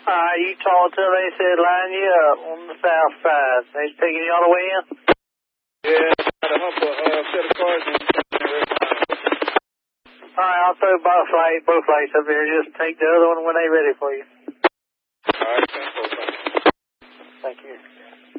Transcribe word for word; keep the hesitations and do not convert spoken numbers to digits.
Uh, you talked to them, they said line you up on the south side. They taking you all the way in? Yeah, I got a hump a uh, set of cars in. Alright, I'll throw both lights, both lights up here. Just take the other one when they're ready for you. Alright, thank you. Thank you.